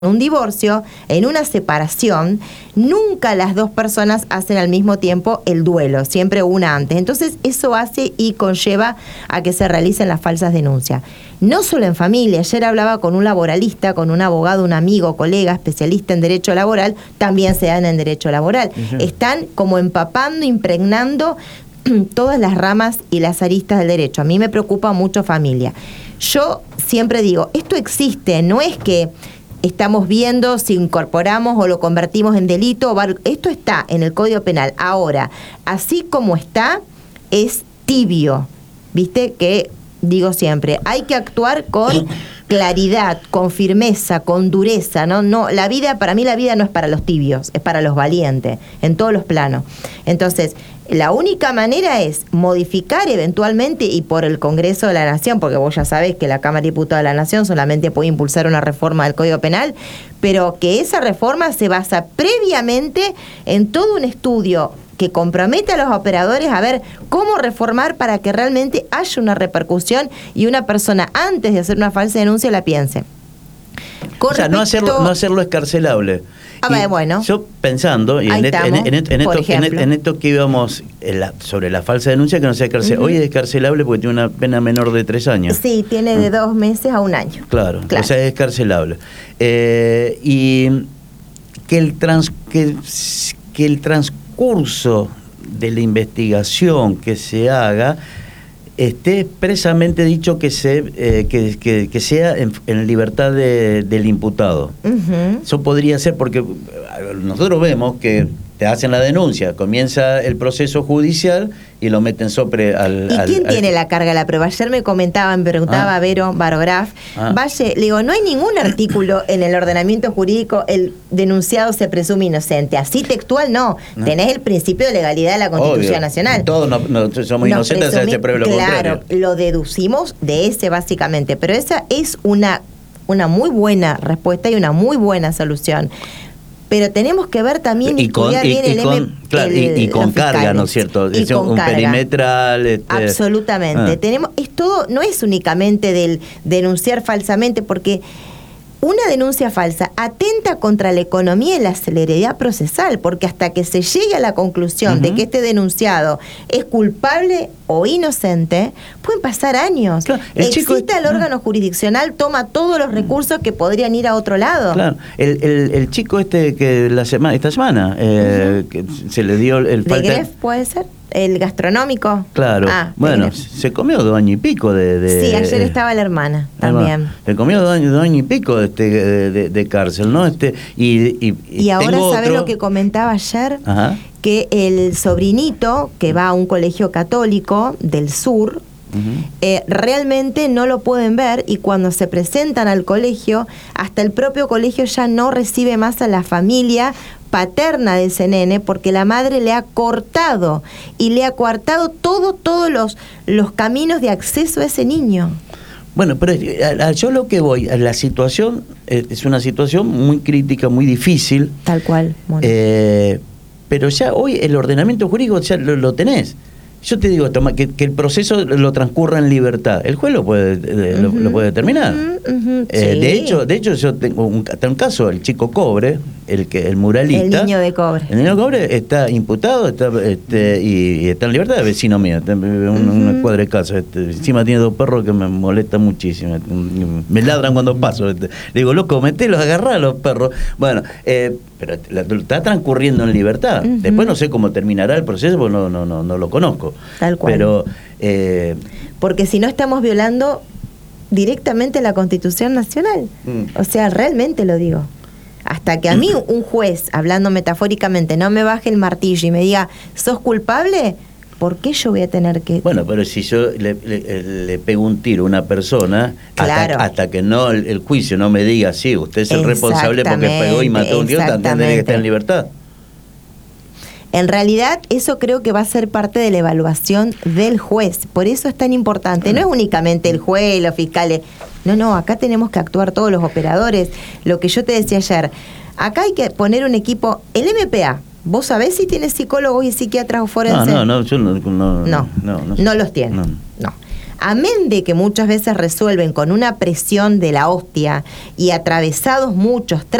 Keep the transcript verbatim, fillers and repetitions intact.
un divorcio, en una separación, nunca las dos personas hacen al mismo tiempo el duelo, siempre una antes. Entonces eso hace y conlleva a que se realicen las falsas denuncias. No solo en familia, ayer hablaba con un laboralista, con un abogado, un amigo, colega, especialista en derecho laboral, también se dan en derecho laboral. Uh-huh. Están como empapando, impregnando todas las ramas y las aristas del derecho. A mí me preocupa mucho familia. Yo siempre digo, esto existe, no es que estamos viendo si incorporamos o lo convertimos en delito. Esto está en el Código Penal. Ahora, así como está, es tibio. ¿Viste? Que digo siempre, hay que actuar con claridad, con firmeza, con dureza, ¿no? No, la vida, para mí la vida no es para los tibios, es para los valientes, en todos los planos. Entonces, la única manera es modificar eventualmente y por el Congreso de la Nación, porque vos ya sabés que la Cámara de Diputados de la Nación solamente puede impulsar una reforma del Código Penal, pero que esa reforma se basa previamente en todo un estudio que compromete a los operadores a ver cómo reformar para que realmente haya una repercusión y una persona antes de hacer una falsa denuncia la piense. Con o sea, respecto... no hacerlo, no hacerlo escarcelable. Ah, bueno. Yo pensando, y en, estamos, en, en, en, esto, en, en esto que íbamos en la, sobre la falsa denuncia que no sea escarcelable. Uh-huh. Hoy es escarcelable porque tiene una pena menor de tres años. Sí, tiene de uh-huh. dos meses a un año. Claro, claro. O sea, es escarcelable. Eh, y que el, trans, que, que el transcurso de la investigación que se haga esté expresamente dicho que se eh, que, que, que sea en, en libertad de, del imputado. Uh-huh. Eso podría ser porque nosotros vemos que te hacen la denuncia, comienza el proceso judicial y lo meten sobre al... ¿Y al, quién al, tiene al... la carga de la prueba? Ayer me comentaban, me preguntaba ah. Vero Barograf, ah. Valle, le digo, no hay ningún artículo en el ordenamiento jurídico, el denunciado se presume inocente. Así textual no. no. Tenés el principio de legalidad de la Constitución Obvio. Nacional. Todos no, no, somos Nos inocentes hasta que se pruebe lo claro, contrario. Claro, lo deducimos de ese básicamente, pero esa es una, una muy buena respuesta y una muy buena solución. Pero tenemos que ver también y con, estudiar y, bien y el con, M, claro, el, y, y con carga, fiscales. ¿No es cierto? Y es con un carga. Perimetral. Este... Absolutamente. Ah. Tenemos, es todo, no es únicamente del denunciar falsamente, porque una denuncia falsa atenta contra la economía y la celeridad procesal, porque hasta que se llegue a la conclusión uh-huh. de que este denunciado es culpable o inocente, pueden pasar años. Claro, el Existe chico, el órgano ah. jurisdiccional, toma todos los recursos que podrían ir a otro lado. Claro, el, el, el chico este que la semana, esta semana eh, uh-huh. que se le dio el falta... ¿De Gref puede ser? ¿El gastronómico? Claro. Ah, bueno, se comió dos años y pico de... de sí, ayer eh, estaba la hermana también. Se comió dos años, dos años y pico de, este, de, de, de cárcel, ¿no? Este Y, y, y, y ahora, ¿sabés otro... lo que comentaba ayer? Ajá. Que el sobrinito, que va a un colegio católico del sur, uh-huh. eh, realmente no lo pueden ver y cuando se presentan al colegio, hasta el propio colegio ya no recibe más a la familia paterna de ese nene porque la madre le ha cortado y le ha coartado todo, todos los, los caminos de acceso a ese niño. Bueno, pero yo lo que voy, la situación es una situación muy crítica, muy difícil. Tal cual. Bueno. Eh, pero ya hoy el ordenamiento jurídico ya lo, lo tenés. Yo te digo, toma, que, que el proceso lo transcurra en libertad. El juez lo puede, uh-huh. lo, lo puede determinar. Uh-huh, uh-huh, eh, sí. De hecho, de hecho yo tengo un, hasta un caso, el chico Cobre, el que el muralista. El niño de Cobre. El niño de Cobre está imputado está, este, y, y está en libertad, vecino mío, está en un, uh-huh. una cuadra de casa. Este, encima tiene dos perros que me molestan muchísimo. Me ladran cuando paso. Este. Le digo, loco, metelos, agarrá a los perros. Bueno, eh, pero la, está transcurriendo en libertad. Uh-huh. Después no sé cómo terminará el proceso, porque no, no, no, no lo conozco. Tal cual. Pero, eh, porque si no estamos violando directamente la Constitución Nacional. Mm. O sea, realmente lo digo. Hasta que a mí un juez, hablando metafóricamente, no me baje el martillo y me diga, ¿sos culpable? ¿Por qué yo voy a tener que...? Bueno, pero si yo le, le, le pego un tiro a una persona, claro. hasta, hasta que no el, el juicio no me diga, sí, usted es el responsable porque pegó y mató a un tío, tendría que estar en libertad. En realidad, eso creo que va a ser parte de la evaluación del juez. Por eso es tan importante. No es únicamente el juez y los fiscales. No, no, acá tenemos que actuar todos los operadores. Lo que yo te decía ayer, acá hay que poner un equipo, el M P A. ¿Vos sabés si tiene psicólogos y psiquiatras o forenses? No, no, no, yo no, no, no, no, no, no los tiene. No. no. amén de que muchas veces resuelven con una presión de la hostia y atravesados muchos